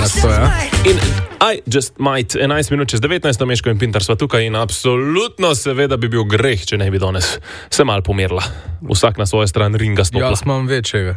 danes to, ja? In I just might, 11 minut čez 19, Meško in Pintar sva tukaj in absolutno seveda bi bil greh, če ne bi danes se mal pomerila. Vsak na svojo stran ringa stopila. Jaz imam večjega.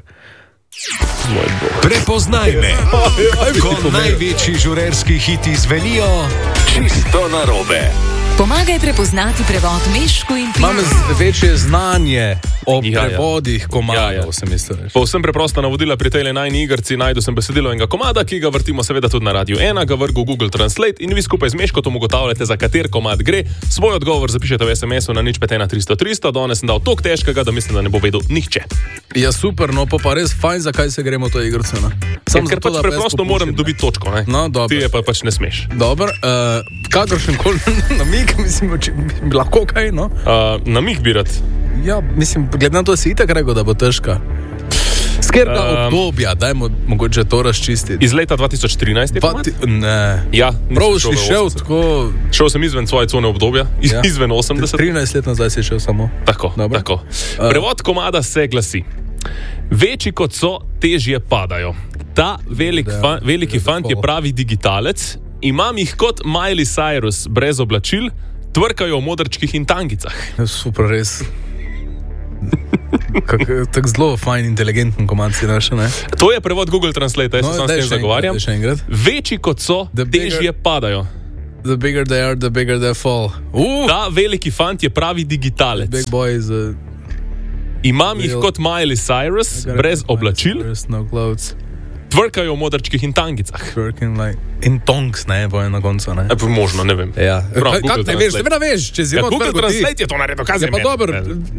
Prepoznaj me, ko največji žurerski hiti zvenijo čisto narobe. Pomagaj prepoznati prevod Meško in Imam Pintar. večje znanje o Ja, ja. prevodih komadov, Ja, ja. sem mislil reči. Povsem preprosta navodila pri tej najni igrci, najdu sem besedilo enega komada, ki ga vrtimo seveda tudi na Radiu 1, ga vrgu Google Translate in vi skupaj z Meškotom ugotavljate, za kater komad gre. Svoj odgovor zapišete v SMS-u na 051 300 300, danes sem dal toliko težkega, da mislim, da ne bo vedel nihče. Ja, super, no pa res fajn, zakaj se gremo to igrico, ne? Ker pač preprosto moram dobiti točko, ne? No, dobro. Ti je pa pač ne smeš. Dobro, kakršen koli namig, mislim, če bi lahko kaj, no? Namig bi rad. Ja, mislim, glede na to si itak rekel, da bo težka. Skerga obdobja, dajmo mogoče to razčistiti. Iz leta 2013 je komad? Ne. Ja, Prav si šel tako... Šel sem izven svoje cone obdobja, izven 80. 13 let nazaj si šel samo. Tako, Dobro. tako. Prevod komada se glasi: večji kot so, težje padajo. Ta veliki fant je pravi digitalec, imam jih kot Miley Cyrus, brez oblačil, tvrkajo v modrčkih in tangicah. Super, res. Tako zelo fajn, inteligenten komad si našel, ne? To je prevod Google Translate, jaz se sam s tem zagovarjam. Večji kot so, težje padajo. The bigger they are, the bigger they fall. Ta veliki fant je pravi digitalec. Big boy is a... Imam jih kot Miley Cyrus, brez oblačil, No clothes. tvrkajo v modrčkih in tangicah. Working like... In tongs, ne, boje na koncu, ne? Možno, ne vem. Ja. Prav, Kako ne veš, seveda veš, če si Google Translate je to naredil, kaj Ja, pa dobro.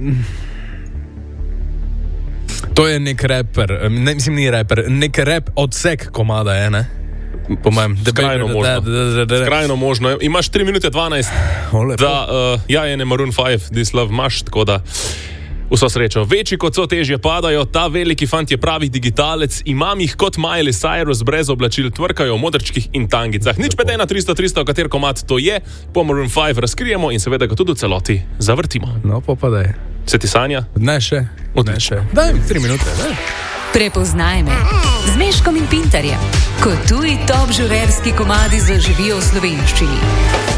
To je nek raper, ne, mislim, ni raper, nek rap odsek komada je, ne? Po mojem. Skrajno možno. Skrajno možno. Imaš 3 minute 12, da ja, je ne Maroon 5, This Love imaš, tako da vso srečo. Večji kot so, težje padajo, ta veliki fant je pravi digitalec, imam jih kot Miley Cyrus, brez oblačil, tvrkajo v modrčkih in tangicah. 051 300 300, kater komad to je, po Maroon 5 razkrijemo in seveda ga tudi v celoti zavrtimo. No, popadaj. Se ti sanja? Ne še. Odlično. Daj mi 3 minute, ne? Prepoznaj me z Meškom in Pintarjem, ko tuji top žurerski komadi zaživijo v slovenščini.